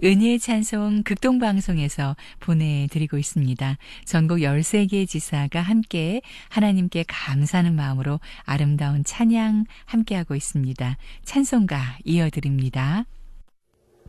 은혜의 찬송 극동방송에서 보내드리고 있습니다. 전국 13개 지사가 함께 하나님께 감사하는 마음으로 아름다운 찬양 함께하고 있습니다. 찬송가 이어드립니다.